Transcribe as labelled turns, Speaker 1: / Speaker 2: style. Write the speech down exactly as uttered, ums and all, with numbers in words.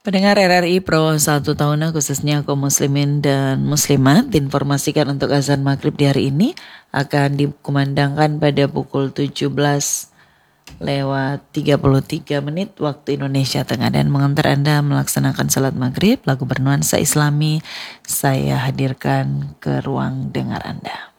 Speaker 1: Pendengar R R I Pro satu Tahuna khususnya kaum muslimin dan muslimat diinformasikan untuk azan maghrib di hari ini akan dikumandangkan pada pukul tujuh belas lewat tiga puluh tiga menit waktu Indonesia Tengah, dan mengantar Anda melaksanakan salat maghrib lagu bernuansa Islami saya hadirkan ke ruang dengar Anda.